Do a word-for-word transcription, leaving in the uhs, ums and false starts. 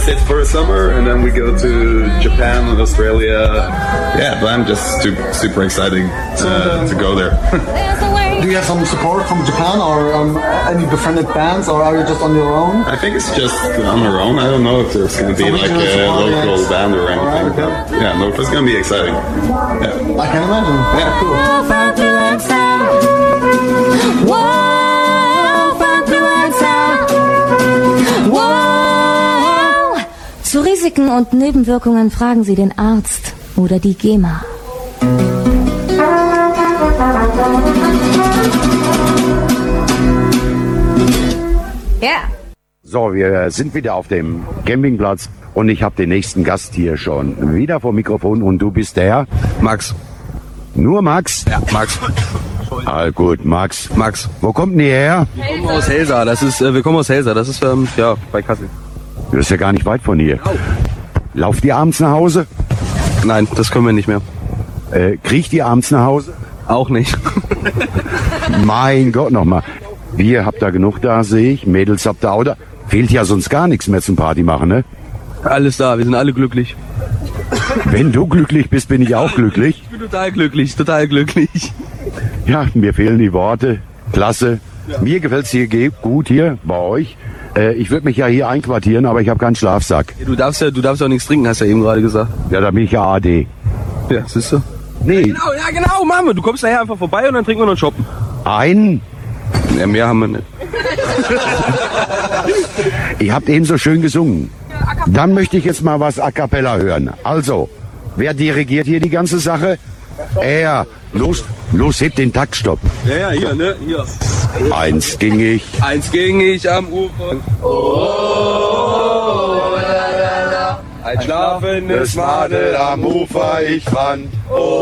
States for the summer, and then we go to Japan and Australia. Yeah, but I'm just super, super excited uh, to go there. Do you have some support from Japan or um, any befriended bands, or are you just on your own? I think it's just on our own. I don't know if there's going to be like a local yes. band or anything. Right, okay. Yeah, no, it's going to be exciting. Yeah. I can imagine. Yeah, cool. Zu Risiken und Nebenwirkungen fragen Sie den Arzt oder die GEMA. Ja. So, wir sind wieder auf dem Campingplatz und ich habe den nächsten Gast hier schon wieder vor Mikrofon und du bist der? Max. Nur Max? Ja, Max. Ah, gut, Max. Max. Wo kommt denn ihr her? Wir kommen aus Helsa, das ist, äh, wir kommen aus Helsa, das ist, ähm, ja, bei Kassel. Das ist ja gar nicht weit von hier. Oh. Lauft ihr abends nach Hause? Nein, das können wir nicht mehr. Äh, kriecht ihr abends nach Hause? Auch nicht. Mein Gott, nochmal. Wir habt da genug da, sehe ich. Mädels habt da auch da. Fehlt ja sonst gar nichts mehr zum Party machen, ne? Alles da, wir sind alle glücklich. Wenn du glücklich bist, bin ich auch glücklich. Ich bin total glücklich, total glücklich. Ja, mir fehlen die Worte. Klasse. Ja. Mir gefällt's hier gut hier bei euch. Äh, ich würde mich ja hier einquartieren, aber ich habe keinen Schlafsack. Du darfst ja, du darfst ja auch nichts trinken, hast ja eben gerade gesagt. Ja, da bin ich ja A D. Ja, siehst du? Nee. Ja, genau, ja genau, machen wir. Du kommst nachher einfach vorbei und dann trinken wir noch einen Shoppen. Ein? Ja, mehr haben wir nicht. Ihr habt eben so schön gesungen. Dann möchte ich jetzt mal was a cappella hören. Also, wer dirigiert hier die ganze Sache? Er. Los, los, hebt den Taktstopp. Ja, ja, hier, ne? Hier. Eins ging ich. Eins ging ich am Ufer. Oh, la, la, la. Ein schlafendes Madel am Ufer ich fand. Oh,